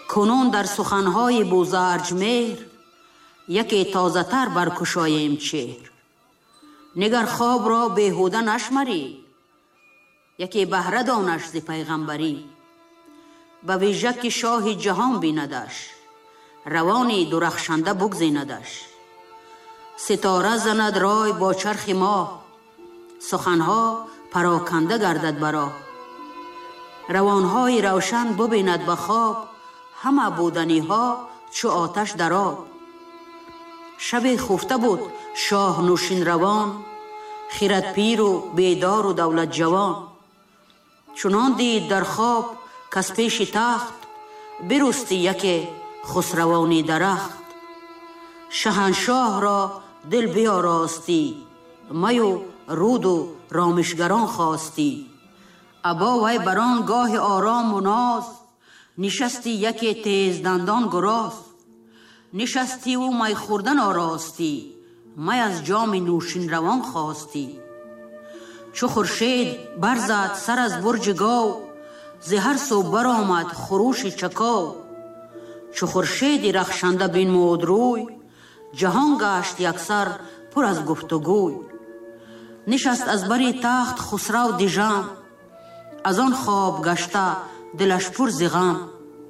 کنون در سخنهای بوزرج مهر، یکی تازه تر برکشایم چهر. نگر خواب را بیهوده نشمری، یکی بهره دانش ز پیغمبری. به ویژه که شاه جهان بیندش، روانی درخشنده بگزیندش. ستاره زند رای با چرخ ماه، سخنها پراکنده گردد برا. روانهای روشن ببیند به خواب، همه بودنی ها چو آتش در آب. شب خفته بود شاه نوشین روان، خرد پیر و بیدار و دولت جوان. چنان دید در خواب کز پیش تخت، برستی یکی خسروانی درخت. شهنشاه را دل بیاراستی، می و رود و رامشگران خواستی. ابا وی بران گاه آرام و ناز، نشستی یکی تیز دندان گراز. نشستی و می خوردن آراستی، می از جام نوشین روان خواستی. چو خورشید برزد سر از برج گاو، ز هر سو برآمد خروش چکاو. چو خورشید رخشنده بنمود روی، جهان گشت یکسر پر از گفت و گوی. نشست از بری تخت خسرو دژم، از آن خواب گشته دلش پر ز غم.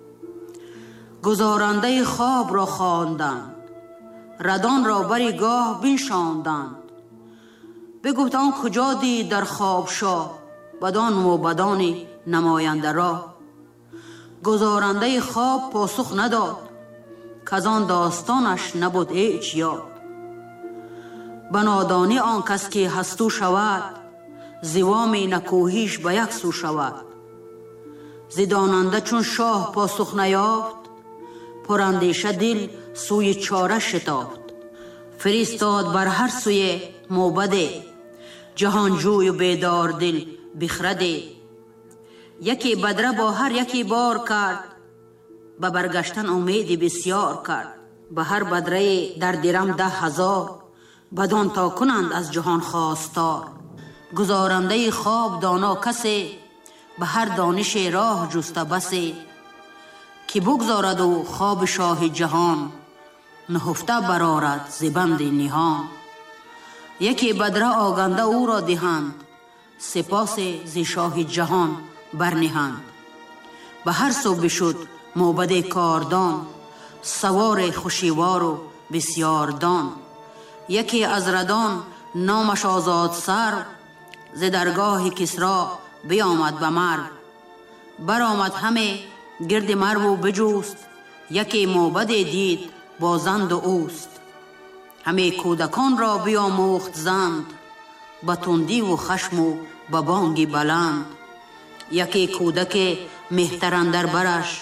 گزارنده خواب را خواندند، ردان را بری گاه بنشاندند. بگفت آن کجا دید در خواب شاه، بدان و بدان نماینده را. گزارنده خواب پاسخ نداد، کز آن داستانش نبود هیچ یاد. به نادانی آن کس که هستو شود، زوام نکوهیش به یک سو شود. ز داننده چون شاه پاسخ نیافت، پراندیشه دل سوی چاره شتافت. فرستاد بر هر سوی موبده، جهانجوی و بیدار دل بخرده. یکی بدره با هر یکی بار کرد، به برگشتن امید بسیار کرد. به هر بدره در درم 10,000، بدان تا کنند از جهان خواستار. گزارنده خواب دانا کسی، به هر دانش راه جسته بسی. که بگذارد و خواب شاه جهان، نهفته برارد ز بند نهان. یکی بدره آگنده او را دهند، سپاس ز شاه جهان برنهند. به هر سو بشد موبد کاردان، سوار خوشیوار و بسیار دان. یکی از ردان نامش آزاد سر، ز درگاه کسرا بیامد به مرو. برآمد همه گرد مرو و بجوست، یکی موبد دید با زند و اوست. همه کودکان را بیاموخت زند، به تندی و خشم و به بانگ بلند. یکی کودک مهتر اندر برش،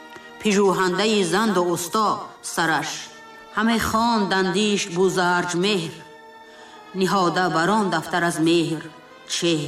پژوهنده زند و استا سرش. همه خواندندیش بوزرج مهر، نهاده بران دفتر از مهر چهر.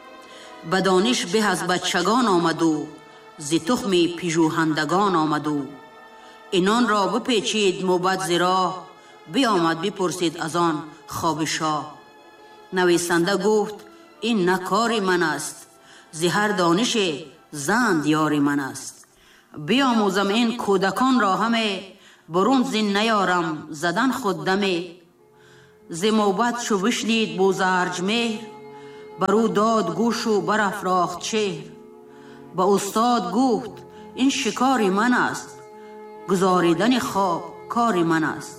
به دانش به از بچگان آمدو، ز تخم پژوهندگان آمدو. اینان را بپیچید موبد ز راه، بیامد بپرسید از آن خواب شاه. نویسنده گفت این نه کار من است، ز هر دانش زند یار من است. بیاموزم این کودکان را همه، برون زین نیارم زدن خود دمه. ز موبد چو بشنید بوزرج مهر، برو داد گوش و برافراخت چهر. به استاد گفت این شکار من است، گزاریدن خواب کار من است.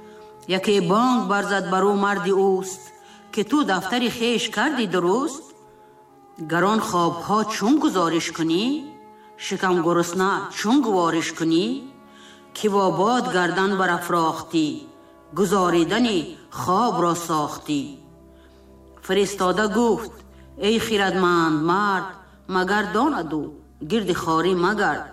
یکی بانگ برزد برو مرد اوست، که تو دفتر خیش کردی درست. گران خواب ها چون گزارش کنی، شکم گرسنه چون گوارش کنی. که با باد گردن برافراختی، گزاریدن خواب را ساختی. فرستاده گفت ای خردمند مرد، مگر داند او گرد خواری مگرد.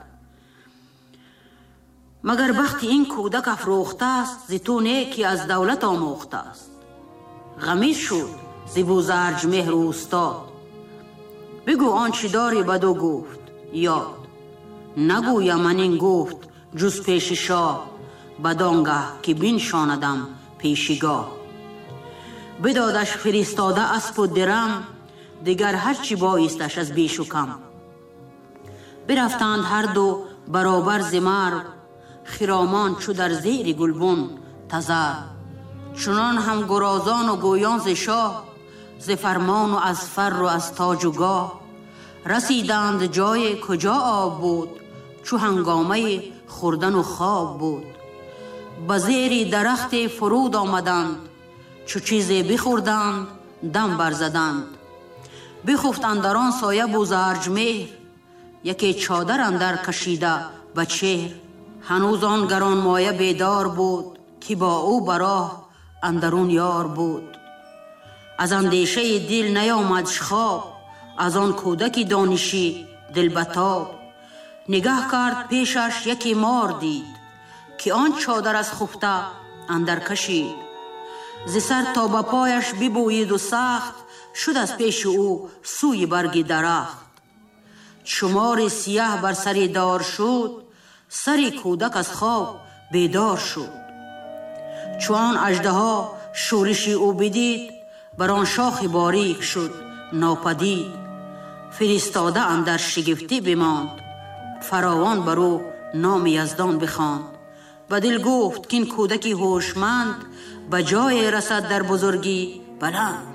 مگر بخت این کودک افروخته است، ز تو نیکی از دولت آموخته است. غمیز شد ز بوزرج مهر اوستاد، بگو آنچه داری بدو گفت یاد. نگویم من این گفت جز پیش شاه، بدانگه که بنشاندم پیشگاه. بدادش فرستاده اسب و درم، دیگر هرچی بایستش از بیش و کم. برفتند هر دو برابر ز مرگ خرامان چو در زیر گلبن تزر. چنان هم گرازان و گویان ز شاه، ز فرمان و از فر و از تاج و گاه. رسیدند جای کجا آب بود، چو هنگامه خوردن و خواب بود. به زیر درخت فرود آمدند، چو چیزی بخوردند دم برزدند. بخفت اندر آن سایه بوزرج مهر، یکی چادر اندر کشیده به چهر. هنوز آن گران مایه بیدار بود، که با او براه اندرون یار بود. از اندیشه دل نیامدش خواب، از آن کودک دانشی دل بتاب. نگاه کرد پیشش یکی مار دید، که آن چادر از خفته اندر کشید. ز سر تا به پایش ببویید و سخت، شد از پیش او سوی برگ درخت. شمار سیاه بر سری دار شد، سری کودک از خواب بیدار شد. چون اژدها شورشی او بدید، بر آن شاخ باریک شد ناپدید. فرستاده اندر شگفتی بماند، فراوان بر او نام یزدان بخواند. به دل گفت که این کودکی هوشمند، به جای رسد در بزرگی بلند.